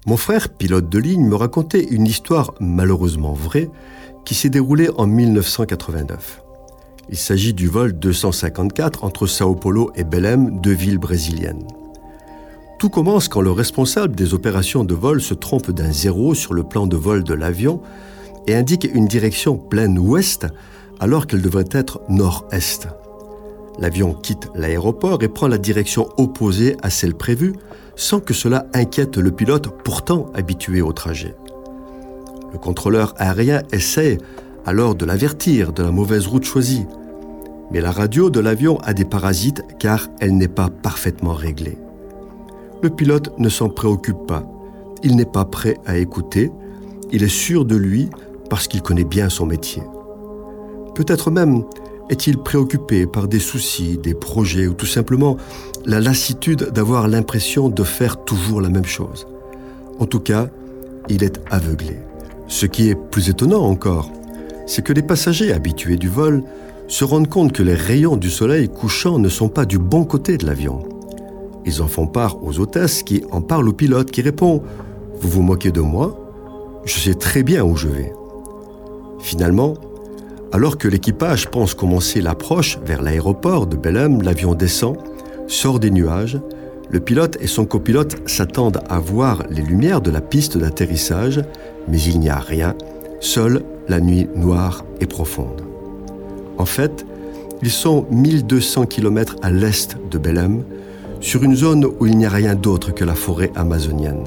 Mon frère, pilote de ligne, me racontait une histoire malheureusement vraie qui s'est déroulée en 1989. Il s'agit du vol 254 entre Sao Paulo et Belém, deux villes brésiliennes. Tout commence quand le responsable des opérations de vol se trompe d'un zéro sur le plan de vol de l'avion et indique une direction pleine ouest alors qu'elle devrait être nord-est. L'avion quitte l'aéroport et prend la direction opposée à celle prévue sans que cela inquiète le pilote pourtant habitué au trajet. Le contrôleur aérien essaie alors de l'avertir de la mauvaise route choisie. Mais la radio de l'avion a des parasites car elle n'est pas parfaitement réglée. Le pilote ne s'en préoccupe pas. Il n'est pas prêt à écouter. Il est sûr de lui parce qu'il connaît bien son métier. Peut-être même est-il préoccupé par des soucis, des projets ou tout simplement la lassitude d'avoir l'impression de faire toujours la même chose. En tout cas, il est aveuglé. Ce qui est plus étonnant encore, c'est que les passagers habitués du vol se rendent compte que les rayons du soleil couchant ne sont pas du bon côté de l'avion. Ils en font part aux hôtesses qui en parlent au pilote qui répond « Vous vous moquez de moi ? Je sais très bien où je vais. » Finalement, alors que l'équipage pense commencer l'approche vers l'aéroport de Belém, l'avion descend, sort des nuages. Le pilote et son copilote s'attendent à voir les lumières de la piste d'atterrissage, mais il n'y a rien, seule la nuit noire et profonde. En fait, ils sont 1200 km à l'est de Belém, sur une zone où il n'y a rien d'autre que la forêt amazonienne.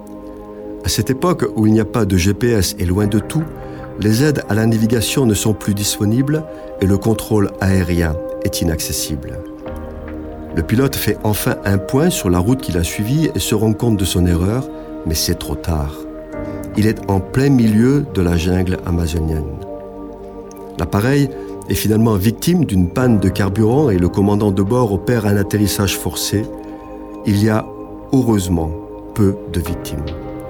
À cette époque où il n'y a pas de GPS et loin de tout, les aides à la navigation ne sont plus disponibles et le contrôle aérien est inaccessible. Le pilote fait enfin un point sur la route qu'il a suivie et se rend compte de son erreur, mais c'est trop tard. Il est en plein milieu de la jungle amazonienne. L'appareil est finalement victime d'une panne de carburant et le commandant de bord opère un atterrissage forcé. Il y a, heureusement, peu de victimes.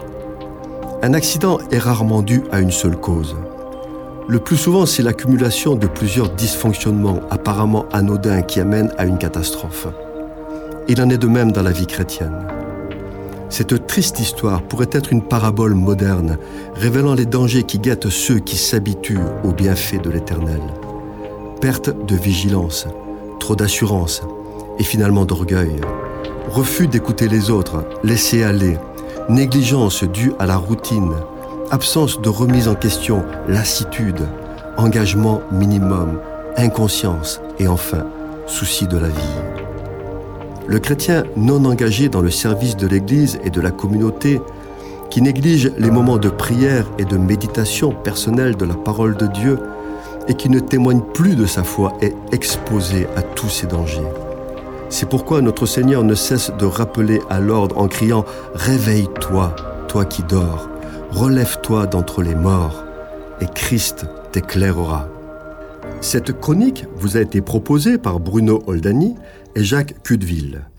Un accident est rarement dû à une seule cause. Le plus souvent, c'est l'accumulation de plusieurs dysfonctionnements apparemment anodins qui amènent à une catastrophe. Il en est de même dans la vie chrétienne. Cette triste histoire pourrait être une parabole moderne, révélant les dangers qui guettent ceux qui s'habituent aux bienfaits de l'Éternel. Perte de vigilance, trop d'assurance et finalement d'orgueil. Refus d'écouter les autres, laisser aller, négligence due à la routine, absence de remise en question, lassitude, engagement minimum, inconscience et enfin, souci de la vie. Le chrétien non engagé dans le service de l'Église et de la communauté, qui néglige les moments de prière et de méditation personnelle de la parole de Dieu et qui ne témoigne plus de sa foi est exposé à tous ces dangers. C'est pourquoi notre Seigneur ne cesse de rappeler à l'ordre en criant « Réveille-toi, toi qui dors, relève-toi d'entre les morts, et Christ t'éclairera. » Cette chronique vous a été proposée par Bruno Oldani et Jacques Cudeville.